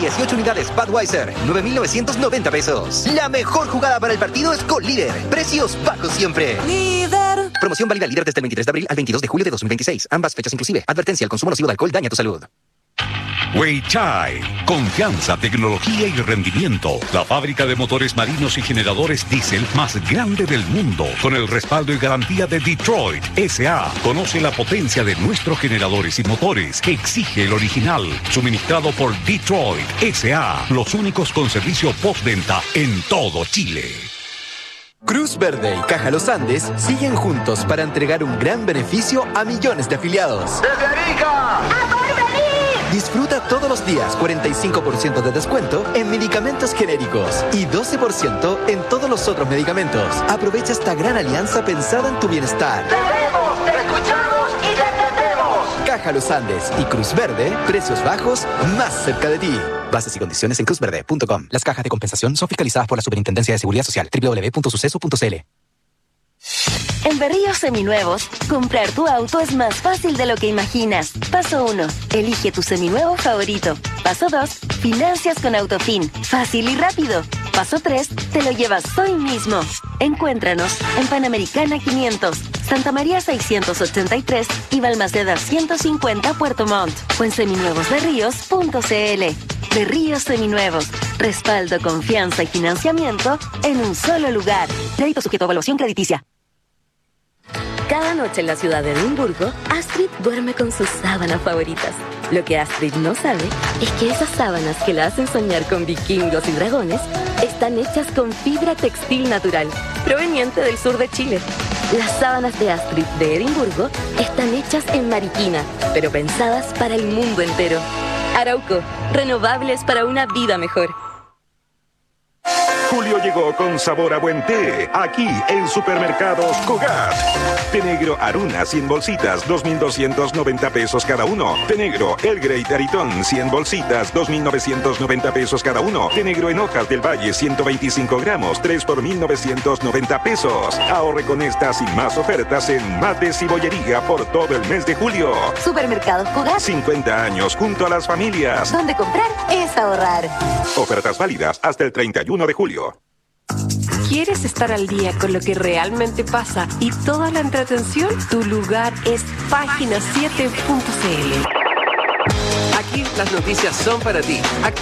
18 unidades Budweiser, 9,990 pesos. La mejor jugada para el partido es con Líder. Precios bajos siempre. Líder. Promoción válida Líder desde el 23 de abril al 22 de julio de 2026. Ambas fechas inclusive. Advertencia: el consumo nocivo de alcohol daña tu salud. Weichai, confianza, tecnología y rendimiento. La fábrica de motores marinos y generadores diésel más grande del mundo, con el respaldo y garantía de Detroit S.A. Conoce la potencia de nuestros generadores y motores que exige el original, suministrado por Detroit S.A. Los únicos con servicio postventa en todo Chile. Cruz Verde y Caja Los Andes siguen juntos para entregar un gran beneficio a millones de afiliados. ¡Desde Arica! Disfruta todos los días 45% de descuento en medicamentos genéricos y 12% en todos los otros medicamentos. Aprovecha esta gran alianza pensada en tu bienestar. ¡Te vemos, te escuchamos y te entendemos! Caja Los Andes y Cruz Verde, precios bajos más cerca de ti. Bases y condiciones en cruzverde.com. Las cajas de compensación son fiscalizadas por la Superintendencia de Seguridad Social. www.suceso.cl. En Berríos Seminuevos, comprar tu auto es más fácil de lo que imaginas. Paso 1. Elige tu seminuevo favorito. Paso 2. Financias con Autofin. Fácil y rápido. Paso 3. Te lo llevas hoy mismo. Encuéntranos en Panamericana 500, Santa María 683 y Balmaceda 150 Puerto Montt. O en seminuevosberríos.cl. Berríos Seminuevos. Respaldo, confianza y financiamiento en un solo lugar. Crédito sujeto a evaluación crediticia. Cada noche en la ciudad de Edimburgo, Astrid duerme con sus sábanas favoritas. Lo que Astrid no sabe es que esas sábanas que la hacen soñar con vikingos y dragones están hechas con fibra textil natural, proveniente del sur de Chile. Las sábanas de Astrid de Edimburgo están hechas en Mariquina, pero pensadas para el mundo entero. Arauco, renovables para una vida mejor. Julio llegó con sabor a buen té, aquí en Supermercados Cogat. Té negro Aruna, 100 bolsitas, 2,290 pesos cada uno. Té negro El Grey Taritón, 100 bolsitas, 2,990 pesos cada uno. Té negro en hojas del Valle, 125 gramos, 3 por 1,990 pesos. Ahorre con estas y más ofertas en mates y bollería por todo el mes de julio. Supermercados Cogat. 50 años junto a las familias. Donde comprar es ahorrar. Ofertas válidas hasta el 31 de julio. ¿Quieres estar al día con lo que realmente pasa y toda la entretención? Tu lugar es Página7.cl. Aquí las noticias son para ti.